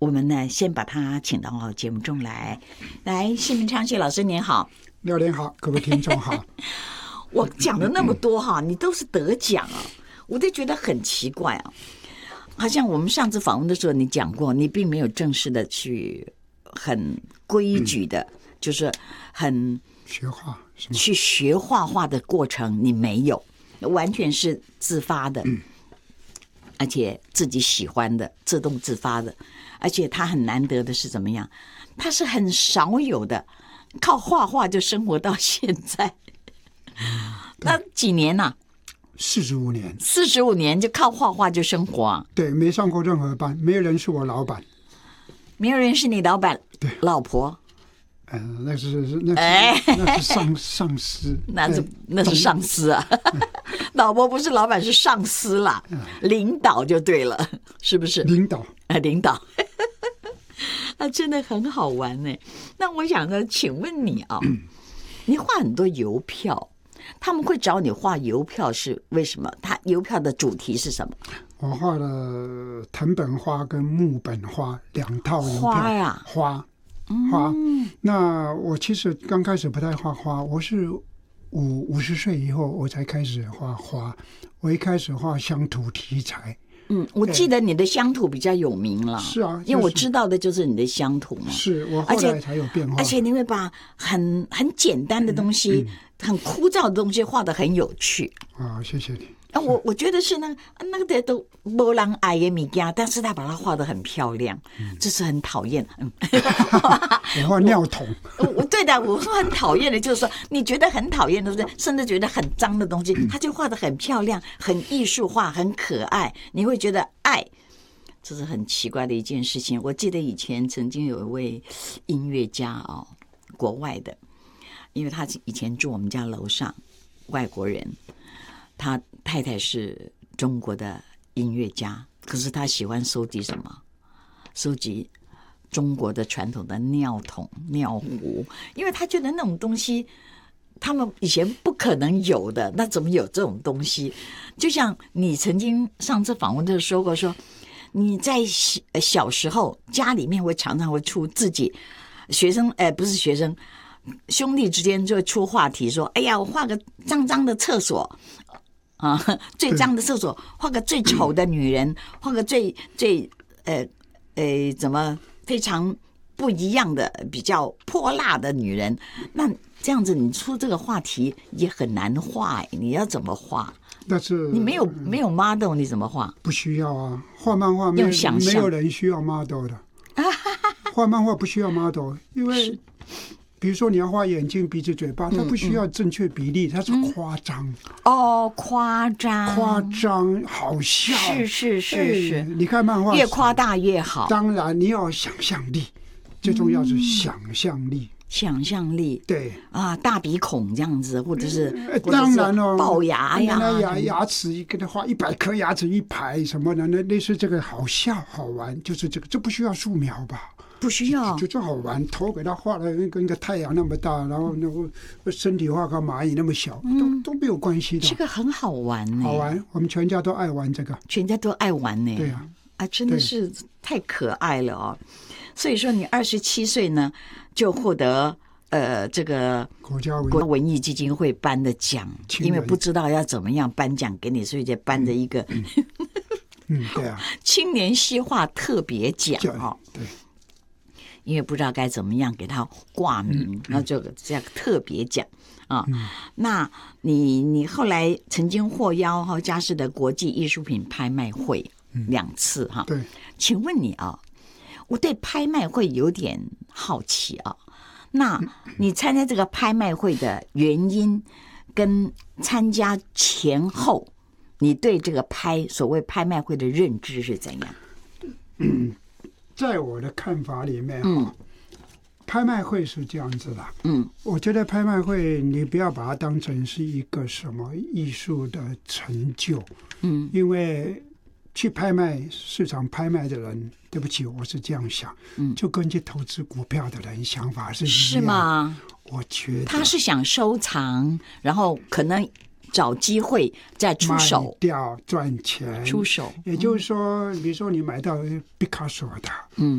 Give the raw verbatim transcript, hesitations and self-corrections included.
我们呢先把他请到节目中来。来，谢明昌谢老师您好。 廖莲好，各位听众好。 我讲了那么多哈，你都是得奖啊，我都觉得很奇怪啊。好像我们上次访问的时候，你讲过，你并没有正式的去很规矩的，嗯、就是很学画去学画画的过程，你没有，完全是自发的。嗯，而且自己喜欢的，自动自发的，而且他很难得的是怎么样？他是很少有的，靠画画就生活到现在。嗯、那几年呐、啊？ 四十五年。 四十五年就靠画画就生活啊？ 对，没上过任何班，没有人是我老板， 没有人是你老板。对，老婆。 呃，那是那是、哎、那是上上司， 那是那是上司啊，老婆不是老板是上司啦，嗯、领导就对了，是不是？ 领导啊，领导，啊，真的很好玩呢。那我想呢，请问你啊，嗯、你画很多邮票，他们会找你画邮票是为什么？他邮票的主题是什么？ 我画了藤本花跟木本花两套邮票， 花呀， 花。花，嗯、那我其实刚开始不太画花，我是五五十岁以后我才开始画花。我一开始画乡土题材， 嗯，我记得你的乡土比较有名了， 是啊， 因为我知道的就是你的乡土嘛。 是我后来才有变化， 而且你会把很很简单的东西、嗯嗯、很枯燥的东西画得很有趣。 啊、哦，谢谢你。 啊，我我觉得是那个那个都没人爱的物件，但是他把它画得很漂亮，嗯、这是很讨厌。嗯， 我画尿桶。 我对的，我说很讨厌的，就是说你觉得很讨厌的，甚至觉得很脏的东西，他就画得很漂亮，很艺术化，很可爱，你会觉得爱。这是很奇怪的一件事情。我记得以前曾经有一位音乐家哦，国外的，因为他以前住我们家楼上，外国人。他太太是中国的音乐家，可是他喜欢收集什么？收集中国的传统的尿桶、尿壶，因为他觉得那种东西他们以前不可能有的，那怎么有这种东西？就像你曾经上次访问的时候说过，说你在小时候家里面会常常会出自己学生，哎，不是学生，兄弟之间就会出话题说：“哎呀，我画个脏脏的厕所。”啊，最脏的厕所，画个最丑的女人，画个最最呃呃怎么非常不一样的、比较泼辣的女人。那这样子，你出这个话题也很难画，你要怎么画？ 但是你没有没有 model， 你怎么画？ 不需要啊，画漫画没有没有人需要 model 的，画漫画不需要 model， 因为。比如说你要画眼睛、鼻子、嘴巴，它不需要正确比例，它是夸张、嗯、 哦，夸张， 夸张，好笑， 是是是是。 你看漫画， 越夸大越好。 当然，你要想象力，最重要是想象力。嗯、 想象力， 对啊，大鼻孔这样子，或者是， 呃、当然哦， 龅牙呀， 牙牙齿给他画一百颗牙齿一排什么的，那类似这个好笑好玩，就是这个，这不需要素描吧？ 不需要， 就就好玩。头给他画的跟个太阳那么大，然后那个身体画个蚂蚁那么小，嗯、都都没有关系的。 这个很好玩呢， 好玩。我们全家都爱玩这个， 全家都爱玩呢。 对啊， 啊，真的是太可爱了哦。所以说，你二十七岁呢，就获得呃这个国家国文艺基金会颁的奖，因为不知道要怎么样颁奖给你，所以就颁着一个嗯，嗯，对啊， 青年西画特别奖哦。 对。 因为不知道该怎么样给他挂名，那、嗯、就这样特别奖啊。嗯、那你你后来曾经获邀哈嘉士的国际艺术品拍卖会、嗯、两次哈。 对， 请问你啊，我对拍卖会有点好奇啊。那你参加这个拍卖会的原因，跟参加前后，你对这个拍所谓拍卖会的认知是怎样？ 嗯。在我的看法里面，嗯，拍卖会是这样子的，嗯，我觉得拍卖会你不要把它当成是一个什么艺术的成就，嗯，因为去拍卖市场拍卖的人，对不起，我是这样想，嗯，就跟去投资股票的人想法是一样， 是吗？ 我觉得他是想收藏，然后可能找机会再出手， 卖掉赚钱， 出手。 也就是说，嗯、比如说你买到毕卡索的，嗯，